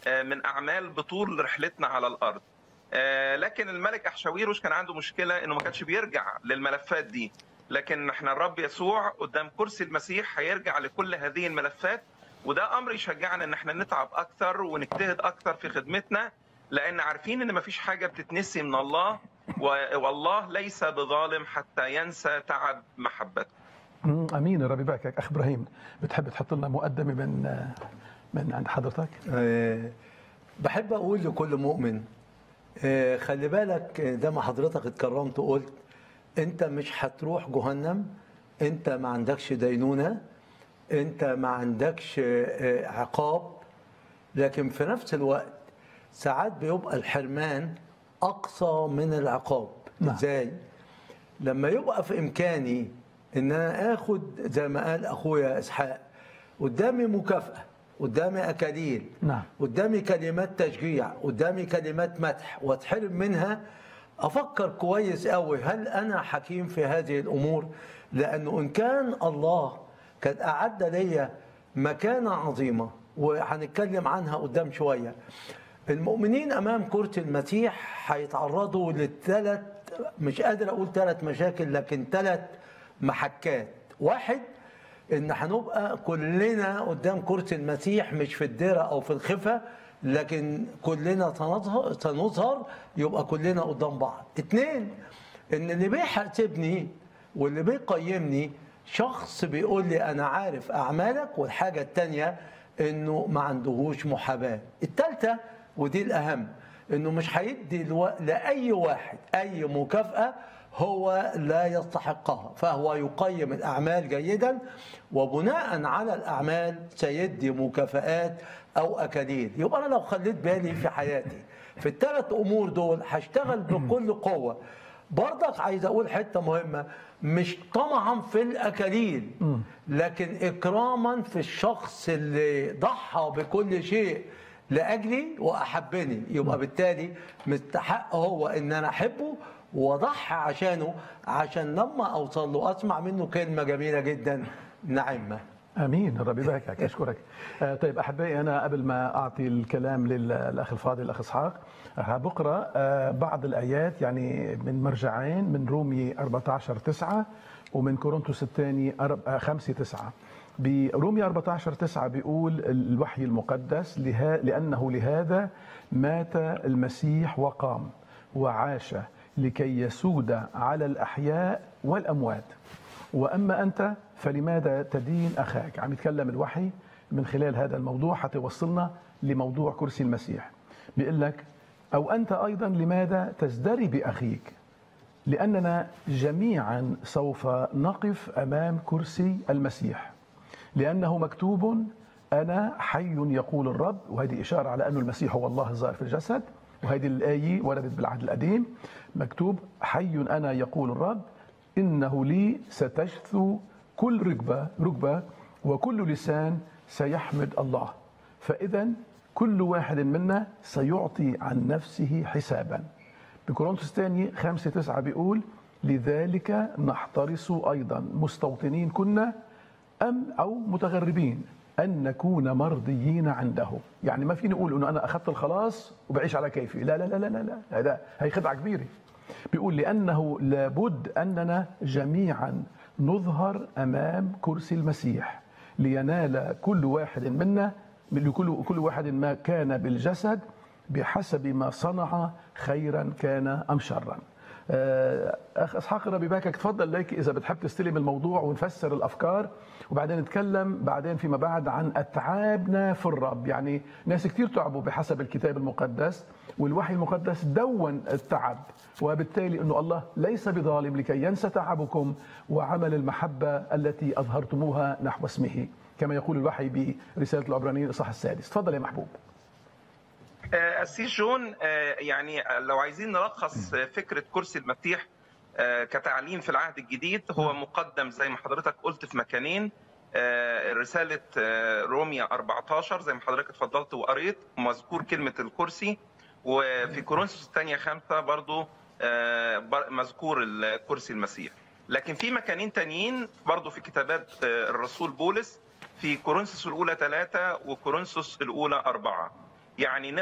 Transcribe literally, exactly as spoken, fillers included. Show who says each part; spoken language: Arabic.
Speaker 1: من أعمال بطول رحلتنا على الأرض. لكن الملك أحشاويروش كان عنده مشكلة إنه ما كانش بيرجع للملفات دي، لكن احنا الرب يسوع قدام كرسي المسيح هيرجع لكل هذه الملفات، وده أمر يشجعنا إن احنا نتعب أكثر ونجتهد أكثر في خدمتنا، لأن عارفين إن مفيش حاجة بتتنسي من الله، والله ليس بظالم حتى ينسى تعب محبته.
Speaker 2: امين. الرب يباركك. اخ ابراهيم، بتحب تحط لنا مقدمه من من عند حضرتك؟
Speaker 3: أه بحب اقول لكل مؤمن أه خلي بالك، زي ما حضرتك اتكرمت وقلت انت مش هتروح جهنم، انت ما عندكش دينونه، انت ما عندكش أه عقاب، لكن في نفس الوقت ساعات بيبقى الحرمان اقصى من العقاب.
Speaker 2: نعم.
Speaker 3: ازاي؟ لما يبقى في امكاني ان انا اخد زي ما قال اخويا اسحاق، قدامي مكافأة، قدامي اكاليل،
Speaker 2: نعم.
Speaker 3: قدامي كلمات تشجيع، قدامي كلمات مدح، واتحرم منها، افكر كويس قوي هل انا حكيم في هذه الامور؟ لانه ان كان الله كان اعد لي مكانة عظيمة، وهنتكلم عنها قدام شوية. المؤمنين امام كرسي المسيح هيتعرضوا للثلاث، مش قادر اقول ثلاث مشاكل، لكن ثلاث محكات. واحد، ان هنبقى كلنا قدام كرسي المسيح، مش في الديره او في الخفه، لكن كلنا سنظهر سنظهر يبقى كلنا قدام بعض. اتنين، ان اللي بيحاسبني واللي بيقيمني شخص بيقول لي انا عارف اعمالك، والحاجه الثانيه انه ما عندهوش محاباه. الثالثه ودي الاهم، انه مش هيدي لاي واحد اي مكافاه هو لا يستحقها، فهو يقيم الأعمال جيدا، وبناء على الأعمال سيدي مكافآت أو أكاليل. يبقى أنا لو خليت بالي في حياتي في الثلاث أمور دول هشتغل بكل قوة. برضك عايز أقول حتة مهمة، مش طمعا في الأكاليل، لكن إكراما في الشخص اللي ضحى بكل شيء لأجلي وأحبني. يبقى بالتالي مستحق هو إن أنا أحبه وضحى عشانه، عشان لما اوصل له اسمع منه كلمه جميله جدا، نعمه.
Speaker 2: امين. الرب يباركك. اشكرك. آه طيب احبائي، انا قبل ما اعطي الكلام للاخ الفاضل الاخ اسحاق، بقرا آه بعض الايات يعني من مرجعين، من رومي أربعة عشر تسعة ومن كورنثوس الثاني خمسة تسعة. برومي أربعة عشر تسعة بيقول الوحي المقدس له لانه لهذا مات المسيح وقام وعاش لكي يسود على الأحياء والأموات، وأما أنت فلماذا تدين أخاك؟ عم يتكلم الوحي من خلال هذا الموضوع حتى يوصلنا لموضوع كرسي المسيح. بيقول لك أو أنت أيضا لماذا تزدري بأخيك؟ لأننا جميعا سوف نقف أمام كرسي المسيح، لأنه مكتوب أنا حي يقول الرب، وهذه إشارة على أن المسيح هو الله الظاهر في الجسد، وهذه الآية وردت بالعهد القديم، مكتوب حي أنا يقول الرب إنه لي ستجثو كل ركبة ركبة وكل لسان سيحمد الله، فإذا كل واحد منا سيعطي عن نفسه حسابا. بكورنثوس الثاني خمسة تسعة بيقول لذلك نحترس أيضا مستوطنين كنا أم أو متغربين أن نكون مرضيين عنده. يعني ما فيني أقول أنه أنا أخذت الخلاص وبعيش على كيفي، لا لا لا لا لا، هذا هي خدعة كبيرة. بيقول لأنه لابد أننا جميعا نظهر أمام كرسي المسيح لينال كل واحد منا لكل كل واحد ما كان بالجسد بحسب ما صنع، خيرا كان أم شرا. أخ إسحاق الرب يباركك، تفضل لك إذا بتحب تستلم الموضوع ونفسر الأفكار، وبعدين نتكلم بعدين فيما بعد عن أتعابنا في الرب. يعني ناس كتير تعبوا بحسب الكتاب المقدس، والوحي المقدس دون التعب، وبالتالي أنه الله ليس بظالم لكي ينسى تعبكم وعمل المحبة التي أظهرتموها نحو اسمه، كما يقول الوحي برسالة العبرانيين الإصحاح السادس. تفضل يا محبوب.
Speaker 1: أسيس جون، يعني لو عايزين نلخص فكرة كرسي المسيح كتعليم في العهد الجديد، هو مقدم زي ما حضرتك قلت في مكانين، رسالة روميا أربعة عشر زي ما حضرتك اتفضلت وقريت مذكور كلمة الكرسي، وفي كورنثوس الثانية خمسة برضو مذكور الكرسي المسيح. لكن في مكانين تانيين برضو في كتابات الرسول بولس، في كورنثوس الأولى ثلاثة وكورنثوس الأولى أربعة. يعني